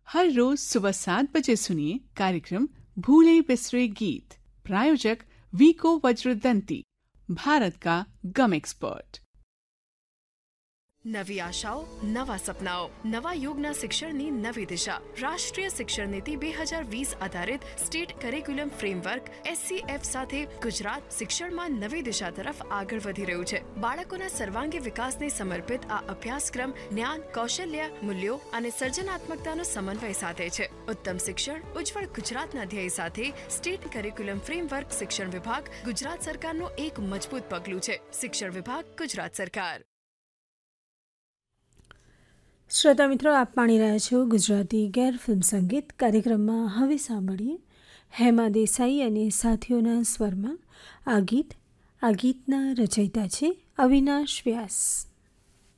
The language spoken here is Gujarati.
हर रोज सुबह 7 बजे सुनिए कार्यक्रम भूले बिसरे गीत। प्रायोजक वीको वज्रदंती, भारत का गम एक्सपर्ट। નવી આશાઓ, નવા સપનાઓ, નવા યુગના શિક્ષણની નવી દિશા। રાષ્ટ્રીય શિક્ષણ નીતિ 2020 આધારિત સ્ટેટ કરિક્યુલમ ફ્રેમવર્ક SCF સાથે ગુજરાત શિક્ષણમાં નવી દિશા તરફ આગળ વધી રહ્યું છે। બાળકોના સર્વાંગી વિકાસને સમર્પિત આ અભ્યાસક્રમ જ્ઞાન, કૌશલ્ય, મૂલ્યો અને સર્જનાત્મકતાનો સમન્વય સાધે છે। ઉત્તમ શિક્ષણ, ઉજ્જવળ ગુજરાતના ધ્યેય સાથે સ્ટેટ કરિક્યુલમ ફ્રેમવર્ક શિક્ષણ વિભાગ ગુજરાત સરકારનું એક મજબૂત પગલું છે। શિક્ષણ વિભાગ, ગુજરાત સરકાર। શ્રોતા મિત્રો, આપ માણી રહ્યા છો ગુજરાતી ગેર ફિલ્મ સંગીત કાર્યક્રમમાં। હવે સાંભળીએ હેમા દેસાઈ અને સાથીઓના સ્વરમાં આ ગીતના રચયિતા છે અવિનાશ વ્યાસ।